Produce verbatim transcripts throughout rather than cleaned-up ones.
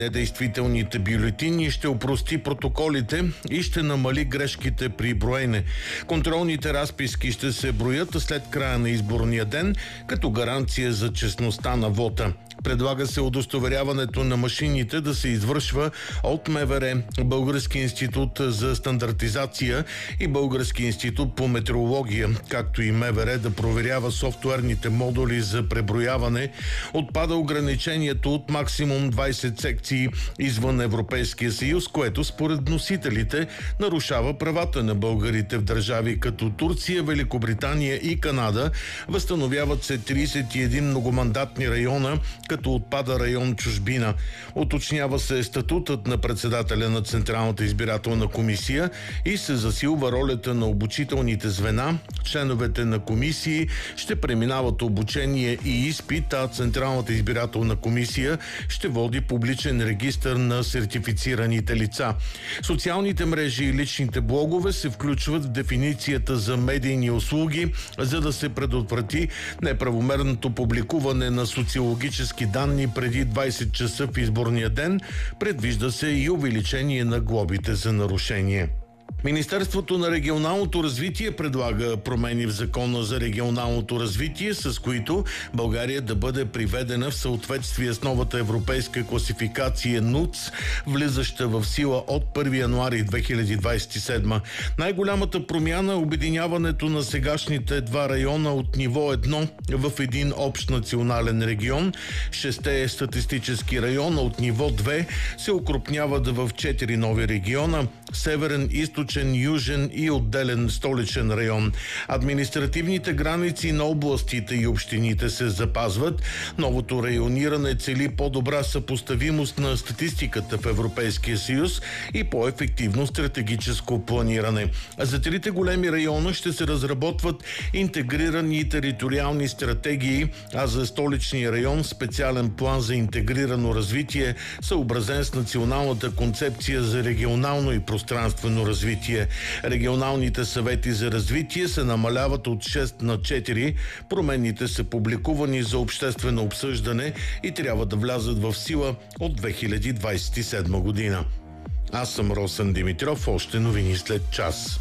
недействителните бюлетини, ще опрости протоколите и ще намали грешките при броене. Контролните разписки ще се броят след края на изборния ден, като гаранция за честността на вота. Предлага се удостоверяването на машините да се извършва от МВР, Български институт за стандартизация и Български институт по метеорология, както и МВР да проверява софтуерните модули за преброяване. Отпада ограничението от максимум двайсет секции извън Европейския съюз, което според носителите нарушава правата на българите в държави като Турция, Великобритания и Канада. Възстановяват се трийсет и един многомандатни района, като отпада район Чужбина. Уточнява се статутът на председателя на Централната избирателна комисия и се засилва ролята на обучителните звена. Членовете на комисии ще преминават обучение и изпит, а Централната избирателна комисия ще води публичен регистър на сертифицираните лица. Социалните мрежи и личните блогове се включват в дефиницията за медийни услуги, за да се предотврати неправомерното публикуване на социологически данни преди двайсет часа в изборния ден. Предвижда се и увеличение на глобите за нарушение. Министерството на регионалното развитие предлага промени в Закона за регионалното развитие, с които България да бъде приведена в съответствие с новата европейска класификация НУЦ, влизаща в сила от първи януари две хиляди двайсет и седма. Най-голямата промяна е обединяването на сегашните два района от ниво едно в един общ национален регион. Шесте статистически района от ниво две се окрупняват в четири нови региона – Северен, Източен, Южен и отделен столичен район. Административните граници на областите и общините се запазват. Новото райониране цели по-добра съпоставимост на статистиката в Европейския съюз и по-ефективно стратегическо планиране. За трите големи района ще се разработват интегрирани териториални стратегии, а за столичния район специален план за интегрирано развитие, съобразен с националната концепция за регионално и пространствено развитие. Регионалните съвети за развитие се намаляват от шест на четири. Промените са публикувани за обществено обсъждане и трябва да влязат в сила от две хиляди двайсет и седма година. Аз съм Росен Димитров. Още новини след час.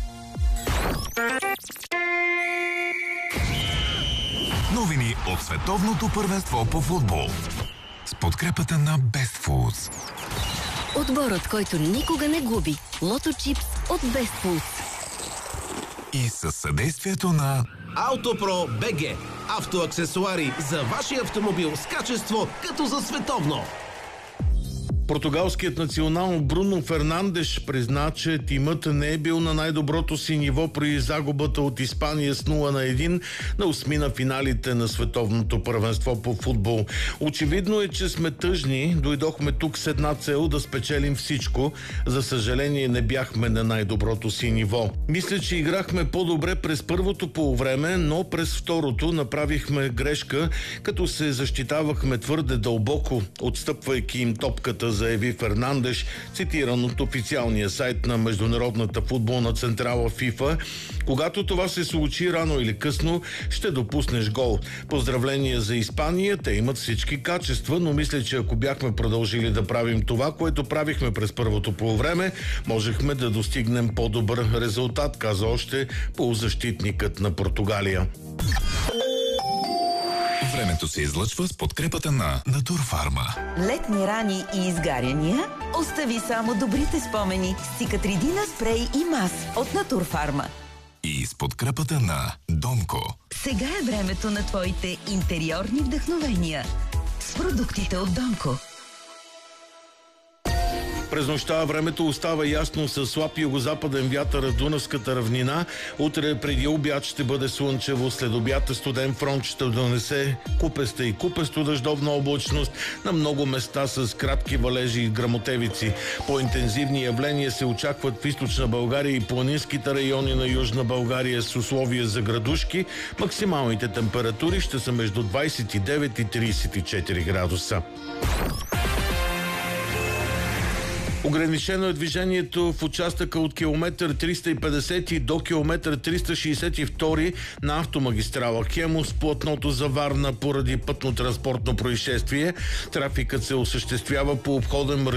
Новини от световното първенство по футбол с подкрепата на Best Foods. Отборът, който никога не губи. Лото Чипс от Best Foods. И със съдействието на Автопро БГ. Автоаксесуари за вашия автомобил с качество като за световно. Португалският национал Бруно Фернандеш призна, че тимът не е бил на най-доброто си ниво при загубата от Испания с нула на едно на осмина финалите на световното първенство по футбол. Очевидно е, че сме тъжни. Дойдохме тук с една цел да спечелим всичко. За съжаление не бяхме на най-доброто си ниво. Мисля, че играхме по-добре през първото полувреме, но през второто направихме грешка, като се защитавахме твърде дълбоко, отстъпвайки им топката, заяви Фернандеш, цитиран от официалния сайт на Международната футболна централа ФИФА. Когато това се случи рано или късно, ще допуснеш гол. Поздравления за Испания, те имат всички качества, но мисля, че ако бяхме продължили да правим това, което правихме през първото полувреме, можехме да достигнем по-добър резултат, каза още полузащитникът на Португалия. Времето се излъчва с подкрепата на Натурфарма. Летни рани и изгаряния? Остави само добрите спомени с Цикатридина спрей и мас от Натурфарма. И с подкрепата на Донко. Сега е времето на твоите интериорни вдъхновения с продуктите от Донко. През нощта времето остава ясно с слаб югозападен вятър в Дунавската равнина. Утре преди обяд ще бъде слънчево, след обяд студен фронт ще донесе купеста и купесто дъждовна облачност на много места с кратки валежи и гръмотевици. По-интензивни явления се очакват в източна България и планинските райони на Южна България с условия за градушки. Максималните температури ще са между двайсет и девет и трийсет и четири градуса. Ограничено е движението в участъка от километър триста и петдесет до километър триста шейсет и два на автомагистрала Хемус, платното за Варна поради пътно-транспортно происшествие. Трафикът се осъществява по обходен маршрут